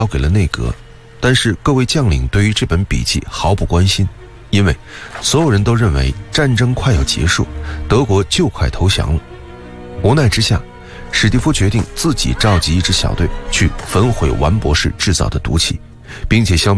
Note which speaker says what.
Speaker 1: 交给了内阁，但是各位将领对于这本笔记毫不关心，因为所有人都认为战争快要结束，德国就快投降了。无奈之下，史蒂夫决定自己召集一支小队去焚毁王博士制造的毒气，并且消灭